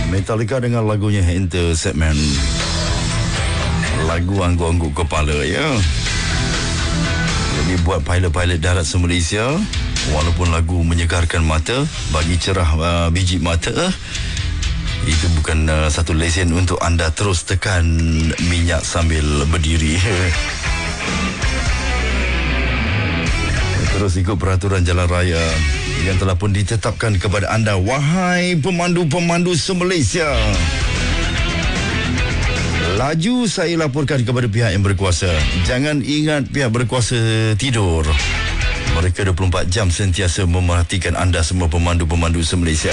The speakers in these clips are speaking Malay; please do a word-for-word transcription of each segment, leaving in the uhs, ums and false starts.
Metallica dengan lagunya Enter Sandman. Lagu angguk-angguk kepala ya. Jadi buat pilot-pilot darat se-Malaysia, walaupun lagu menyegarkan mata, bagi cerah uh, biji mata, itu bukan uh, satu lesen untuk anda terus tekan minyak sambil berdiri. Terus ikut peraturan jalan raya yang telah pun ditetapkan kepada anda, wahai pemandu-pemandu se-Malaysia. Laju saya laporkan kepada pihak yang berkuasa. Jangan ingat pihak berkuasa tidur. Mereka dua puluh empat jam sentiasa memerhatikan anda semua pemandu-pemandu se-Malaysia.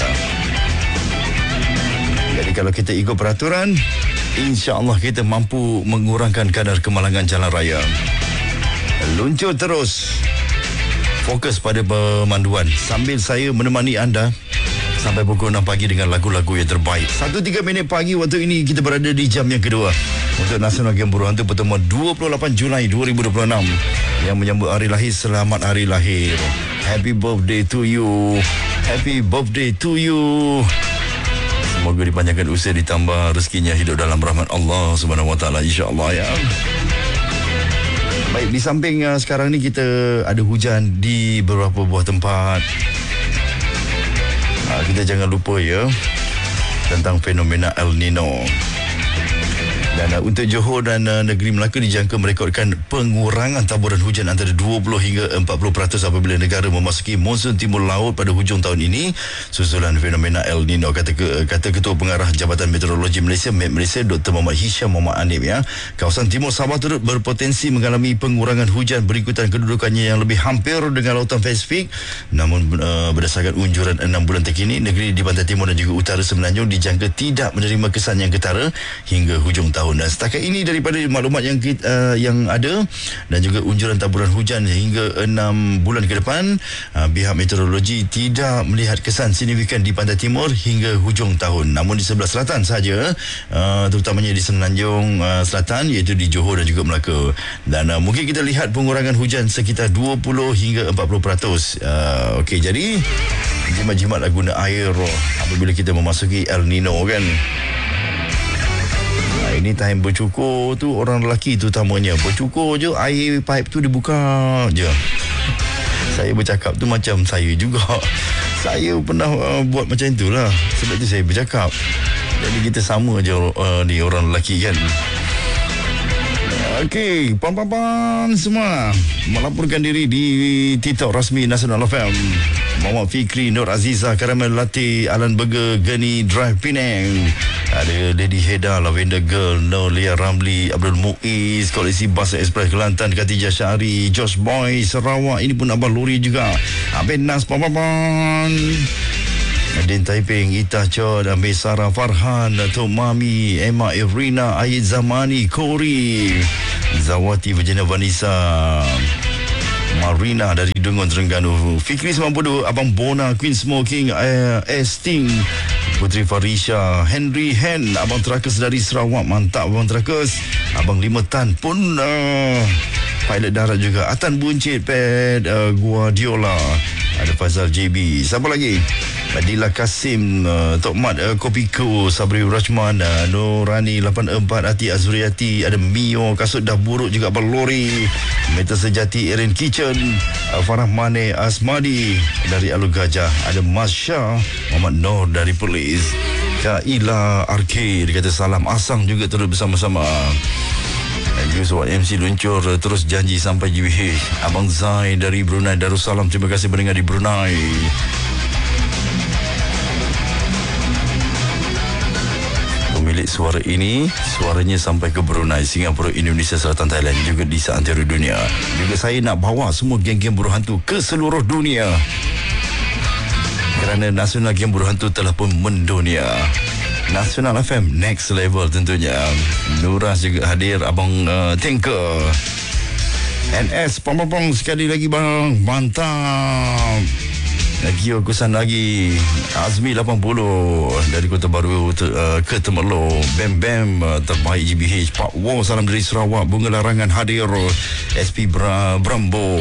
Jadi kalau kita ikut peraturan, insya-Allah kita mampu mengurangkan kadar kemalangan jalan raya. Luncur terus. Fokus pada pemanduan sambil saya menemani anda sampai pukul enam pagi dengan lagu-lagu yang terbaik. Satu tiga minit pagi waktu ini kita berada di jam yang kedua untuk Nasional Game Buruh Hantu pertemuan dua puluh lapan Julai dua ribu dua puluh enam yang menyambut hari lahir. Selamat hari lahir. Happy birthday to you. Happy birthday to you. Semoga dipanjangkan usia, ditambah rezekinya, hidup dalam rahmat Allah Subhanahu Wa Taala, insya-Allah ya. Baik, di samping uh, sekarang ni kita ada hujan di beberapa buah tempat. Uh, kita jangan lupa ya tentang fenomena El Nino. Dan uh, untuk Johor dan uh, negeri Melaka dijangka merekodkan pengurangan taburan hujan antara dua puluh hingga empat puluh peratus apabila negara memasuki monsun timur laut pada hujung tahun ini susulan fenomena El Nino, kata ke, kata Ketua Pengarah Jabatan Meteorologi Malaysia M E T Malaysia Doktor Muhammad Hisham Muhammad Anip ya. Kawasan timur Sabah turut berpotensi mengalami pengurangan hujan berikutan kedudukannya yang lebih hampir dengan lautan Pasifik. Namun uh, berdasarkan unjuran enam bulan terkini, negeri di pantai timur dan juga utara Semenanjung dijangka tidak menerima kesan yang ketara hingga hujung tahun. Dan setakat ini daripada maklumat yang kita, uh, yang ada dan juga unjuran taburan hujan hingga enam bulan ke depan, uh, pihak meteorologi tidak melihat kesan signifikan di pantai timur hingga hujung tahun. Namun di sebelah selatan saja, uh, terutamanya di Semenanjung uh, Selatan, iaitu di Johor dan juga Melaka. Dan uh, mungkin kita lihat pengurangan hujan sekitar dua puluh hingga empat puluh peratus. Uh, Okey, jadi jimat-jimatlah guna air apabila kita memasuki El Nino kan. Ini time bercukur tu, orang lelaki tu utamanya bercukur je, air pipe tu dibuka je. Saya bercakap tu macam saya juga. Saya pernah uh, buat macam itulah. Sebab tu saya bercakap. Jadi kita sama je uh, ni orang lelaki kan. Okey, pan-pan semua melaporkan diri di TikTok rasmi Nasional F M. Muhammad Fikri, Nur Azizah, Karamel Latte, Alan Burger, Geni Drive Penang. Ada Lady Heda, Lavender Girl, Nolia Ramli, Abdul Muiz, Koleksi Bas Express Kelantan, Khatijah Syahri, Josh Boy Sarawak. Ini pun Abang Luri juga. Abang Nas, pan-pan. Adin Taiping, Ita Cho, Amir Sarah Farhan, Tok Mami, Emma Irina, Aid Zamani, Kori, Zawati Virginia Vanessa, Marina dari Dungun Terengganu, Fikri sembilan puluh dua, Abang Bona, Queen Smoking, uh, Esting, Putri Farisha, Henry Hen, Abang Trakus dari Sarawak, mantap Abang Trakus. Abang Lima Tan pun uh, pilot darat juga. Atan Buncit, Pet uh, Guardiola, ada Faizal J B, siapa lagi? Adila Kasim, uh, Tok Mat, uh, Kopiko, Sabri Rajman, uh, Nurani lapan empat, Ati Azuriati, ada Mio, Kasut Dah Buruk juga, Balori, Meta Sejati, Erin Kitchen, uh, Farah Mane Asmadi dari Alu Gajah, ada Masya, Muhammad Nur dari Polis, Kaila Arcade, dia kata salam Asang juga turut bersama-sama. Yusuf M C luncur terus janji sampai G B H. Abang Zai dari Brunei Darussalam, terima kasih mendengar di Brunei. Pemilik suara ini, suaranya sampai ke Brunei, Singapura, Indonesia, Selatan, Thailand, juga di seantero dunia. Juga saya nak bawa semua geng-geng buruh hantu ke seluruh dunia. Kerana Nasional Game Buruh Hantu telah pun mendunia. Nasional F M next level tentunya. Nuras juga hadir, Abang uh, Tinker. N S pom-pom sekali lagi bang, mantap. Lagi kusan lagi Azmi lapan puluh dari Kota Baru uh, ke Temerloh. Bam Bam uh, terbaik G B H. Pak Wow salam dari Sarawak. Bunga Larangan hadir. S P Bra, Brambo,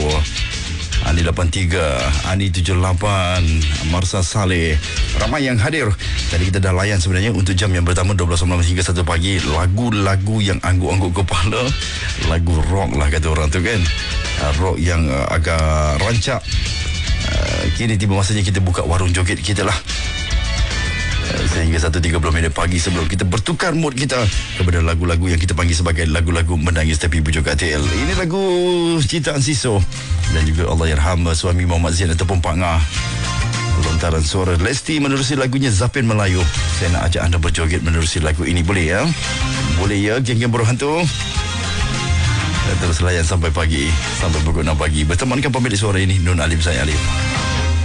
Ani lapan tiga, Ani tujuh lapan, Marsa Saleh. Ramai yang hadir. Tadi kita dah layan sebenarnya untuk jam yang pertama dua belas malam hingga satu pagi, lagu-lagu yang angguk-angguk kepala, lagu rock lah kata orang tu kan. uh, Rock yang uh, agak rancak. uh, Kini tiba masanya kita buka warung joget kita lah, uh, sehingga satu tiga puluh minit pagi sebelum kita bertukar mood kita kepada lagu-lagu yang kita panggil sebagai lagu-lagu menangis tapi bujuk K T L. Ini lagu ciptaan Siso dan juga Allahyarham suami Muhammad Zain ataupun Pak Ngah. Lontaran suara Lesti menerusi lagunya Zapin Melayu. Saya nak ajak anda berjoget menerusi lagu ini, boleh ya? Boleh ya, geng-geng Buruh Hantu? Terus layan sampai pagi, sampai pukul enam pagi. Bertemankan pemilik suara ini, Nun Alim, saya Alif.